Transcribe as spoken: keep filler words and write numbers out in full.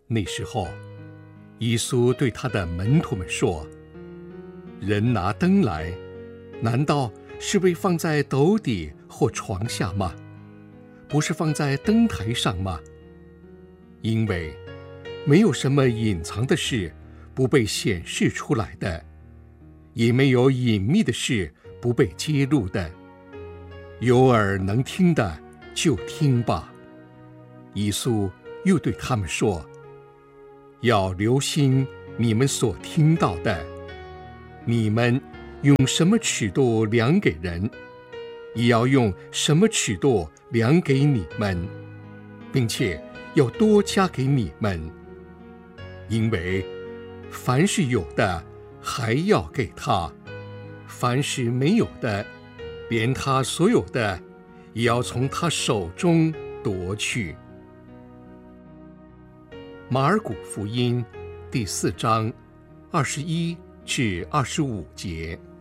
那时候，耶稣对他的门徒们说：人拿灯来，难道是为放在斗底或床下吗？不是放在灯台上吗？因为没有什么隐藏的事不被显示出来的，也没有隐秘的事不被揭露的。有耳能听的就听吧。耶稣又对他们说：要留心你们所听到的，你们用什么尺度量给人，也要用什么尺度量给你们，并且要多加给你们。因为凡是有的还要给他，凡是没有的，连他所有的也要从他手中夺去。马尔谷福音第四章二十一至二十五节。